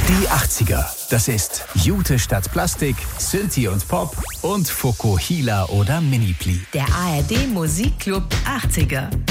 Die 80er. Das ist Jute statt Plastik, Synthie und Pop und Fokuhila oder Minipli. Der ARD Musikclub 80er.